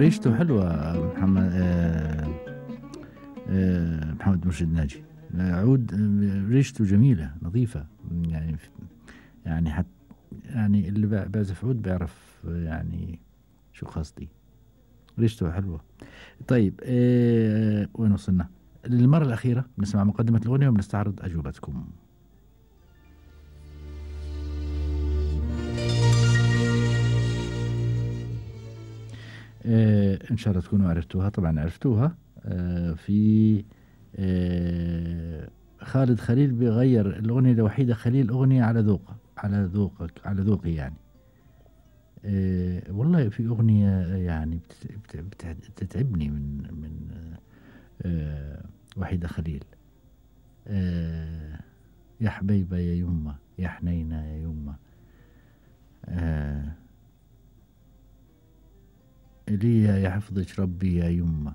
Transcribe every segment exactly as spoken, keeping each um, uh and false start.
ريشته حلوة محمد آه آه محمد مرشد ناجي. عود ريشته جميلة نظيفة، يعني يعني حتى يعني اللي بيعزف عود بيعرف يعني شو قصدي، ريشته حلوة. طيب آه وين وصلنا؟ للمرة الأخيرة بنسمع مقدمة الأغنية وبنستعرض أجوبتكم. آه إن شاء الله تكونوا عرفتوها، طبعا عرفتوها. آه في آه خالد خليل بيغير الأغنية الوحيدة خليل أغنية على ذوقه، على ذوقك، على ذوقي يعني. آه والله في أغنية يعني بت- بت- بتتعبني من من آه وحيدة خليل. آه يا حبيبة يا يمة يا حنينة يا يمة، آه إليا يا حفظك ربي يا يمة،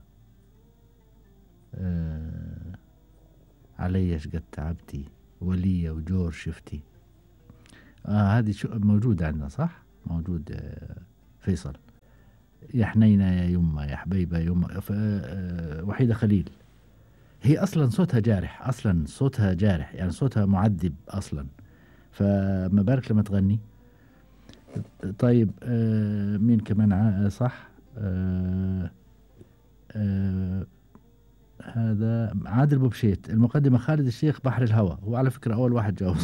آه علي شقد تعبتي ولية وجور شفتي. آه هذه شو موجودة عندنا صح؟ موجود آه فيصل. يا حنينة يا يمة يا حبيبة يا يمة. آه وحيدة خليل هي أصلا صوتها جارح، أصلا صوتها جارح، يعني صوتها معذب أصلا، فما بالك لما تغني. طيب آه مين كمان ع- صح؟ آه آه هذا عادل بوبشيت. المقدمة خالد الشيخ بحر الهوى، هو على فكرة أول واحد جاوب.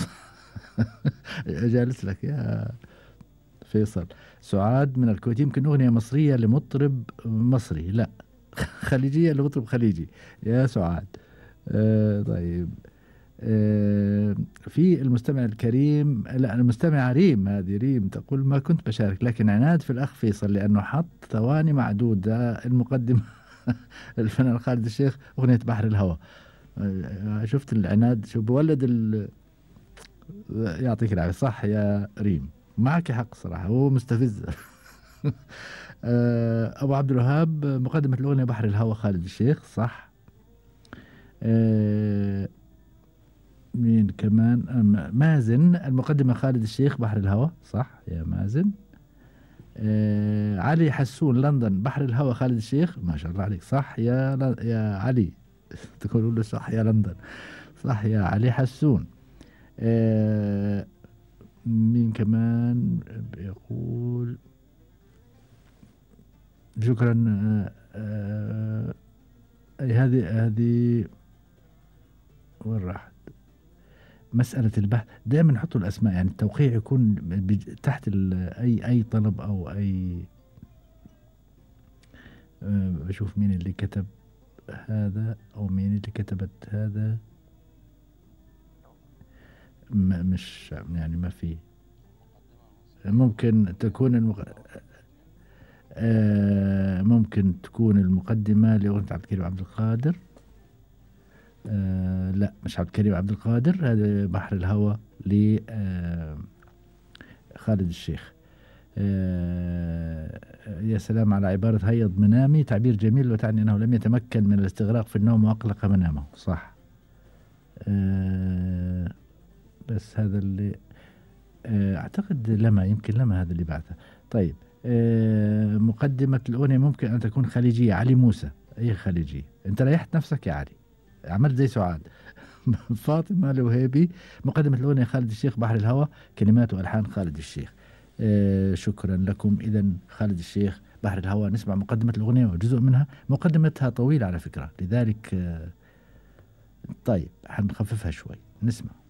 جالس لك يا فيصل. سعاد من الكويت، يمكن أغنية مصرية لمطرب مصري، لا خليجية لمطرب خليجي يا سعاد. آه طيب آه في المستمع الكريم، لا المستمع ريم، هذه ريم تقول ما كنت بشارك لكن عناد في الأخ فيصل لأنه حط ثواني معدودة المقدمة. الفنان خالد الشيخ أغنية بحر الهوى. آه شفت العناد شو بولد ال... يعطيك العافية، صح يا ريم، معك حق صراحة، هو مستفز. آه أبو عبد الوهاب مقدمة الأغنية بحر الهوى خالد الشيخ، صح. آه مين كمان؟ آه مازن المقدمة خالد الشيخ بحر الهوى، صح يا مازن. آه علي حسون لندن بحر الهوى خالد الشيخ، ما شاء الله عليك، صح يا ل... يا علي. تقولوا له صح يا لندن، صح يا علي حسون. آه مين كمان بيقول شكرا. آه آه هذه هذه وين راحت؟ مسألة البحث دائما نحطوا الأسماء، يعني التوقيع يكون بج- تحت ال- أي أي طلب أو أي. أه بشوف مين اللي كتب هذا أو مين اللي كتبت هذا. م- مش يعني ما في. ممكن تكون المغ... أه ممكن تكون المقدمة لأغنية عبد الكريم عبد القادر. أه لا مش عبد الكريم عبد القادر، هذا بحر الهوى ل أه خالد الشيخ. آه يا سلام على عبارة هيض منامي، تعبير جميل وتعني أنه لم يتمكن من الاستغراق في النوم وأقلق منامه، صح. آه بس هذا اللي آه أعتقد لما يمكن لما هذا اللي بعثه. طيب آه مقدمة الأغنية ممكن أن تكون خليجية، علي موسى. أي خليجية؟ أنت ريحت نفسك يا علي، عملت زي سعاد. فاطمة الوهيبي مقدمة الأغنية خالد الشيخ بحر الهوى، كلمات وألحان خالد الشيخ. آه شكرا لكم. إذا خالد الشيخ بحر الهوى، نسمع مقدمة الأغنية وجزء منها، مقدمتها طويلة على فكرة لذلك آه طيب حنخففها شوي، نسمع.